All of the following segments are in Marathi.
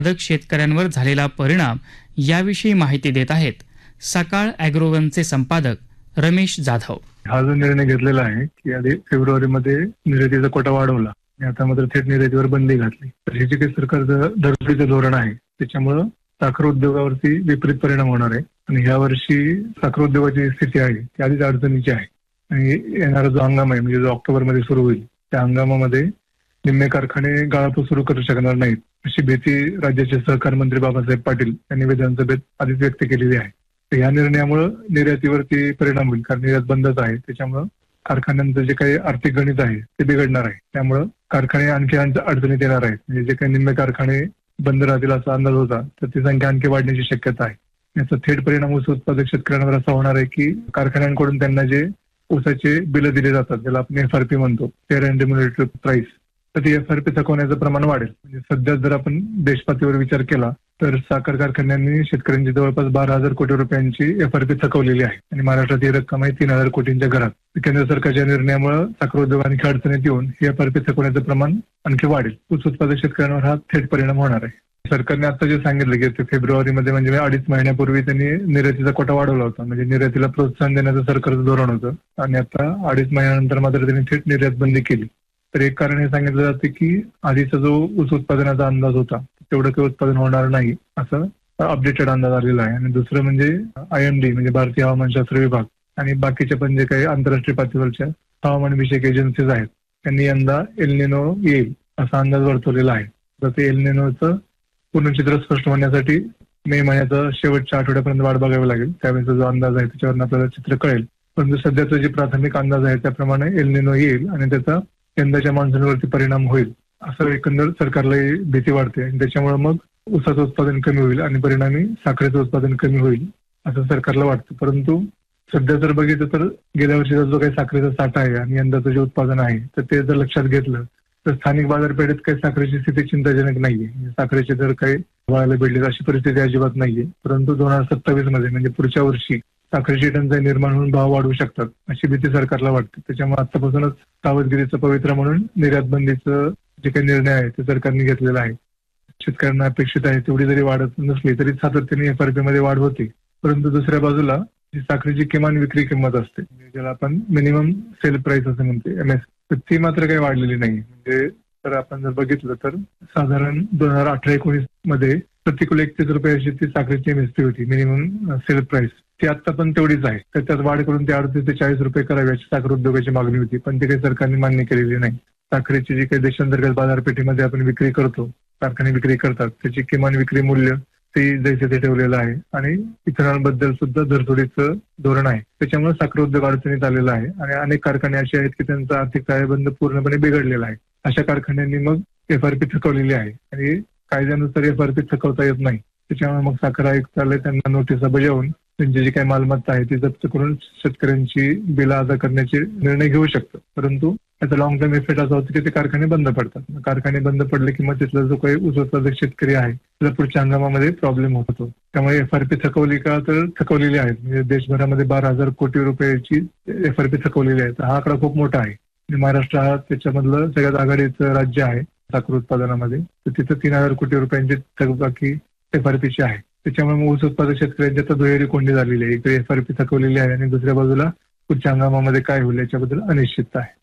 शेतकऱ्यांवर झालेला परिणाम याविषयी माहिती देत आहेत सकाळ ॲग्रोवनचे संपादक रमेश जाधव. हा जो निर्णय घेतलेला आहे की आधी फेब्रुवारीमध्ये निर्यातीचा कोटा वाढवला आणि आता मात्र थेट निर्यातीवर बंदी घातली. तर हे जे काही सरकारचं धरतीचं धोरण आहे त्याच्यामुळं साखर उद्योगावरती विपरीत परिणाम होणार आहे आणि ह्या वर्षी साखर उद्योगाची स्थिती आहे ती आधीच अडचणीची आहे आणि येणारा जो हंगाम आहे म्हणजे जो ऑक्टोबरमध्ये सुरू होईल त्या हंगामामध्ये निम्मे कारखाने गाळापूर सुरू करू शकणार नाहीत अशी भीती राज्याचे सहकार मंत्री बाबासाहेब पाटील यांनी विधानसभेत आधीच व्यक्त केलेली आहे. तर या निर्णयामुळे निर्यातीवरती परिणाम होईल कारण निर्यात बंदच आहे. त्याच्यामुळं कारखान्यांचं जे काही आर्थिक गणित आहे ते बिघडणार आहे. त्यामुळं कारखाने आणखी अडचणीत येणार आहेत. म्हणजे जे काही निम्मे कारखाने बंद राहतील असा अंदाज होता तर ती संख्या आणखी वाढण्याची शक्यता आहे. याचा थेट परिणाम ऊस उत्पादक शेतकऱ्यांवर असा होणार आहे की कारखान्यांकडून त्यांना जे ऊसाचे बिलं दिले जातात ज्याला आपण FRP म्हणतो, फेअर अँड रेम्युनरेटिव्ह प्राइस, तर ती FRP थकवण्याचं प्रमाण वाढेल. म्हणजे सध्या जर आपण देशपातळीवर विचार केला तर साखर कारखान्यांनी शेतकऱ्यांची जवळपास 12,000 कोटी रुपयांची FRP थकवलेली आहे आणि महाराष्ट्रात ही रक्कम आहे 3,000 कोटींच्या घरात. केंद्र सरकारच्या निर्णयामुळे साखर उद्योग आणखी अडचणीत येऊन ही FRP थकवण्याचं प्रमाण आणखी वाढेल. ऊस उत्पादक शेतकऱ्यांवर हा थेट परिणाम होणार आहे. सरकारने आता जे सांगितलं की ते फेब्रुवारीमध्ये म्हणजे 2.5 महिन्यापूर्वी त्यांनी निर्यातीचा कोटा वाढवला होता. म्हणजे निर्यातीला प्रोत्साहन देण्याचं सरकारचं धोरण होतं आणि आता 2.5 महिन्यानंतर मात्र त्यांनी थेट निर्यात बंदी केली. तर एक कारण हे सांगितलं जाते की आधीचा जो ऊस उत्पादनाचा अंदाज होता तेवढं काही उत्पादन होणार नाही असं अपडेटेड अंदाज आलेला आहे. आणि दुसरं म्हणजे IMD म्हणजे भारतीय हवामानशास्त्र विभाग आणि बाकीच्या पण जे काही आंतरराष्ट्रीय पातळीवरच्या हवामान विषयक एजन्सीज आहेत त्यांनी यंदा एल निनो येईल असा अंदाज वर्तवलेला आहे. तर ते एल निनोचं पूर्ण चित्र स्पष्ट होण्यासाठी मे महिन्याचा शेवटच्या आठवड्यापर्यंत वाट बघावी लागेल. त्यावेळेचा जो अंदाज आहे त्याच्यावर आपल्याला चित्र कळेल. परंतु सध्याचा जे प्राथमिक अंदाज आहे त्याप्रमाणे एल निनो येईल आणि त्याचा यंदाच्या मान्सूनवरती परिणाम होईल असं एकंदर सरकारला भीती वाटते आणि त्याच्यामुळे मग ऊसाचं उत्पादन कमी होईल आणि परिणामी साखरेचं उत्पादन कमी होईल असं सरकारला वाटतं. परंतु सध्या जर बघितलं तर गेल्या वर्षीचा जो काही साखरेचा साठा आहे आणि यंदाचं जे उत्पादन आहे तर ते जर लक्षात घेतलं तर स्थानिक बाजारपेठेत काही साखरेची स्थिती चिंताजनक नाहीये. साखरेचे दर काही व्हायला भेटले अशी परिस्थिती अजिबात नाहीये. परंतु 2027 मध्ये म्हणजे पुढच्या वर्षी साखरेची टंचाई निर्माण होऊन भाव वाढू शकतात अशी भीती सरकारला वाटते. त्याच्यामुळे आतापासूनच सावधगिरीचं पवित्र म्हणून निर्यात बंदीचं जे काही निर्णय आहे ते सरकारने घेतलेला आहे. शेतकऱ्यांना अपेक्षित आहे तेवढी जरी वाढत नसली तरी सातत्याने FRP मध्ये वाढ होते. परंतु दुसऱ्या बाजूला जी साखरेची किमान विक्री किंमत असते ज्याला आपण मिनिमम सेल प्राइस असं म्हणते MS, तर ती मात्र काही वाढलेली नाही. म्हणजे तर आपण जर बघितलं तर साधारण 2018-19 मध्ये प्रतिकूल 31 रुपये अशी ती साखरेची MSP होती मिनिमम सेल प्राइस. ती आता पण तेवढीच आहे. तर त्यात वाढ करून ते 38 ते 40 रुपये करावी अशी साखर उद्योगाची मागणी होती पण ती काही सरकारने मान्य केलेली नाही. साखरेची जी काही देशांतर्गत बाजारपेठेमध्ये आपण विक्री करतो, कारखाने विक्री करतात, त्याची किमान विक्री मूल्य ते जैसे ते ठेवलेलं आहे आणि इथेनॉल बद्दल सुद्धा धरसोडीचं धोरण आहे. त्याच्यामुळे साखर उद्योग अडचणीत आलेला आहे आणि अनेक कारखाने असे आहेत की त्यांचा आर्थिक ताळेबंद पूर्णपणे बिघडलेला आहे. अशा कारखान्यांनी मग FRP थकवलेली आहे आणि कायद्यानुसार FRP थकवता येत नाही. त्याच्यामुळे मग साखर आयुक्तालय त्यांना नोटिसा बजावून त्यांची जी काही मालमत्ता आहे ती जप्त करून शेतकऱ्यांची बिलं अदा करण्याचे निर्णय घेऊ शकतं. परंतु याचा लॉंग टर्म इफेक्ट असा होतो की ते कारखाने बंद पडतात. कारखाने बंद पडले की मग तिथला जो काही ऊस उत्पादक शेतकरी आहे त्याला पुढच्या हंगामामध्ये प्रॉब्लेम होतो. त्यामुळे FRP थकवली का तर थकवलेली आहे. म्हणजे देशभरामध्ये 12,000 कोटी रुपयाची FRP थकवलेली आहे. तर हा आकडा खूप मोठा आहे. महाराष्ट्र हा त्याच्यामधलं सगळ्यात आघाडीचं राज्य आहे साखर उत्पादनामध्ये. तर तिथं 3,000 कोटी रुपयांची थकबाकी FRPची आहे. त्याच्यामुळे ऊस उत्पादक शेतकऱ्यांची आता दुहेरी कोंडी झालेली आहे. इकडे FRP थकवलेली आहे आणि दुसऱ्या बाजूला पुढच्या हंगामामध्ये काय होईल याच्याबद्दल अनिश्चितता आहे.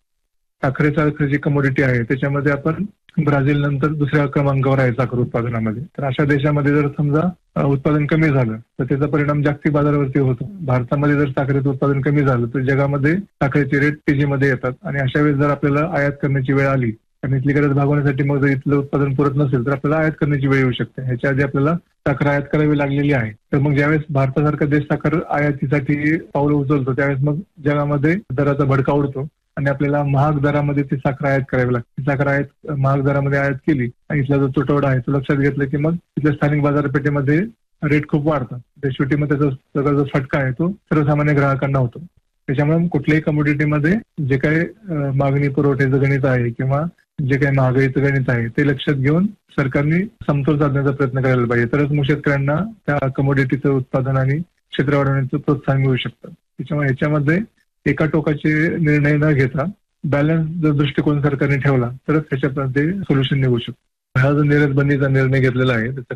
साखर जी कमोडिटी आहे त्याच्यामध्ये आपण ब्राझील नंतर दुसऱ्या क्रमांकावर आहे साखर उत्पादनामध्ये. तर अशा देशामध्ये जर समजा उत्पादन कमी झालं तर त्याचा परिणाम जागतिक बाजारावरती होतो. भारतामध्ये जर साखरेचं उत्पादन कमी झालं तर जगामध्ये साखरेचे रेट तेजीमध्ये येतात आणि अशा वेळेस जर आपल्याला आयात करण्याची वेळ आली आणि इथली गरज भागवण्यासाठी मग जर इथलं उत्पादन पुरत नसेल तर आपल्याला आयात करण्याची वेळ येऊ शकते. ह्याच्या आधी आपल्याला साखर आयात करावी लागलेली आहे. तर मग ज्यावेळेस भारतासारखा देश साखर आयातीसाठी पावलं उचलतो त्यावेळेस मग जगामध्ये दराचा भडका उडतो आणि आपल्याला महाग दरामध्ये ती साखर आयात करावी लागते. साखर आयात महाग दरामध्ये आयात केली आणि इथला जो तुटवडा आहे तो लक्षात घेतला की मग इथल्या स्थानिक बाजारपेठेमध्ये रेट खूप वाढतात. त्या शेवटी मग त्याचा सगळा जो फटका आहे तो सर्वसामान्य ग्राहकांना होतो. त्याच्यामुळे कुठल्याही कमोडिटीमध्ये जे काही मागणी पुरवठ्याचं गणित आहे किंवा जे काही महागाईचं गणित आहे ते लक्षात घेऊन सरकारने समतोल साधण्याचा प्रयत्न करायला पाहिजे. तरच मग शेतकऱ्यांना त्या कमोडिटीचं उत्पादन आणि क्षेत्र वाढवण्याचं प्रोत्साहन मिळू शकतं. त्याच्यामुळे याच्यामध्ये एका टोकाचे निर्णय न घेता बॅलन्स जर दृष्टिकोन सरकारने ठेवला तरच त्याच्यामध्ये सोल्युशन निघू शकतो. हा जो निर्यात बंदीचा निर्णय घेतलेला आहे त्याचा